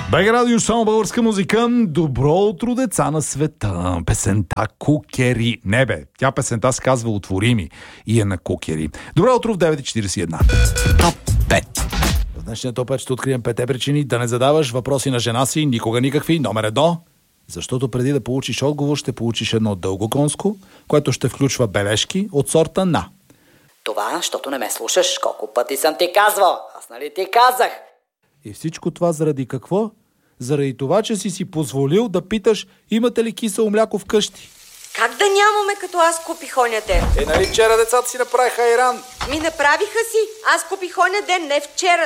БГ Радио, само българска музика. Добро утро, деца на света. Песента Кукери. Не бе, тя песента се казва Отвори ми и е на Кукери. Добро утро в 9:41. Топ 5. В днешния топ 5 ще открием 5 причини да не задаваш въпроси на жена си, никога никакви. Номер 1. Защото преди да получиш отговор, ще получиш едно дълго конско, което ще включва бележки от сорта на: това, защото не ме слушаш, колко пъти съм ти казвал. Аз нали ти казах? И всичко това заради какво? Заради това, че си позволил да питаш имате ли кисело мляко вкъщи. Как да нямаме, като аз купих оня ден? Нали вчера децата си направиха айран? Ми направиха си. Аз купих оня ден, не вчера.